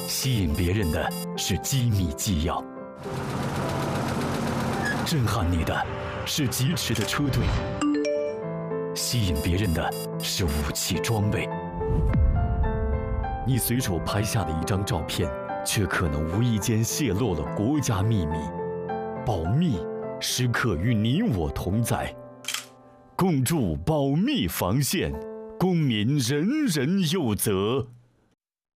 吸引别人的是机密纪要，震撼你的是疾驰的车队，吸引别人的是武器装备。你随手拍下的一张照片，却可能无意间泄露了国家秘密。保密时刻与你我同在，共筑保密防线，公民人人有责。